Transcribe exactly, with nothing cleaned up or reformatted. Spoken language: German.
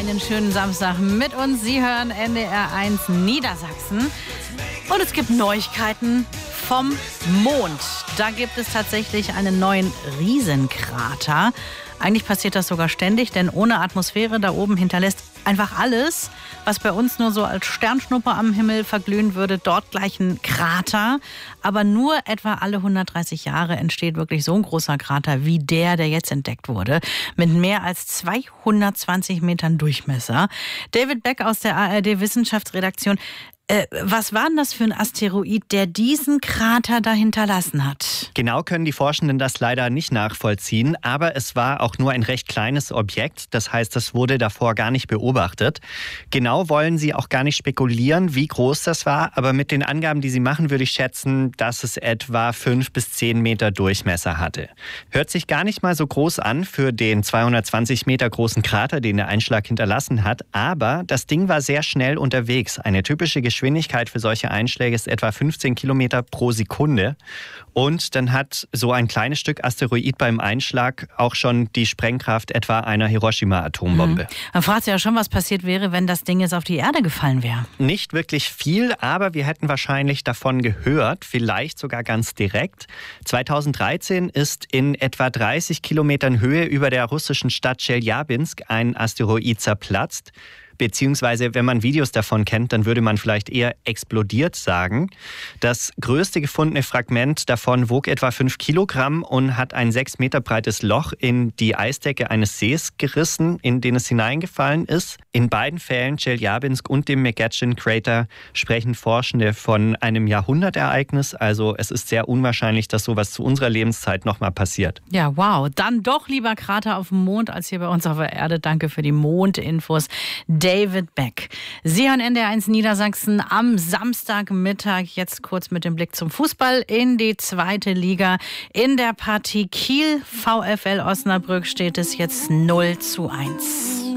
einen schönen Samstag mit uns. Sie hören N D R eins Niedersachsen. Und es gibt Neuigkeiten vom Mond. Da gibt es tatsächlich einen neuen Riesenkrater. Eigentlich passiert das sogar ständig, denn ohne Atmosphäre da oben hinterlässt einfach alles, was bei uns nur so als Sternschnuppe am Himmel verglühen würde, dort gleich ein Krater. Aber nur etwa alle hundertdreißig Jahre entsteht wirklich so ein großer Krater wie der, der jetzt entdeckt wurde, mit mehr als zweihundertzwanzig Metern Durchmesser. David Beck aus der A R D-Wissenschaftsredaktion. Äh, was war denn das für ein Asteroid, der diesen Krater da hinterlassen hat? Genau können die Forschenden das leider nicht nachvollziehen, aber es war auch nur ein recht kleines Objekt. Das heißt, das wurde davor gar nicht beobachtet. Genau wollen sie auch gar nicht spekulieren, wie groß das war, aber mit den Angaben, die sie machen, würde ich schätzen, dass es etwa fünf bis zehn Meter Durchmesser hatte. Hört sich gar nicht mal so groß an für den zweihundertzwanzig Meter großen Krater, den der Einschlag hinterlassen hat, aber das Ding war sehr schnell unterwegs. Eine typische Geschwindigkeit Geschwindigkeit für solche Einschläge ist etwa fünfzehn Kilometer pro Sekunde. Und dann hat so ein kleines Stück Asteroid beim Einschlag auch schon die Sprengkraft etwa einer Hiroshima-Atombombe. Mhm. Man fragt sich ja schon, was passiert wäre, wenn das Ding jetzt auf die Erde gefallen wäre. Nicht wirklich viel, aber wir hätten wahrscheinlich davon gehört, vielleicht sogar ganz direkt. zweitausenddreizehn ist in etwa dreißig Kilometern Höhe über der russischen Stadt Tscheljabinsk ein Asteroid zerplatzt. Beziehungsweise, wenn man Videos davon kennt, dann würde man vielleicht eher explodiert sagen. Das größte gefundene Fragment davon wog etwa fünf Kilogramm und hat ein sechs Meter breites Loch in die Eisdecke eines Sees gerissen, in den es hineingefallen ist. In beiden Fällen, Tscheljabinsk und dem McGetchin Crater, sprechen Forschende von einem Jahrhundertereignis. Also es ist sehr unwahrscheinlich, dass sowas zu unserer Lebenszeit nochmal passiert. Ja, wow. Dann doch lieber Krater auf dem Mond als hier bei uns auf der Erde. Danke für die Mondinfos. David Beck. Sie hören N D R eins Niedersachsen am Samstagmittag. Jetzt kurz mit dem Blick zum Fußball in die zweite Liga. In der Partie Kiel VfL Osnabrück steht es jetzt null zu eins.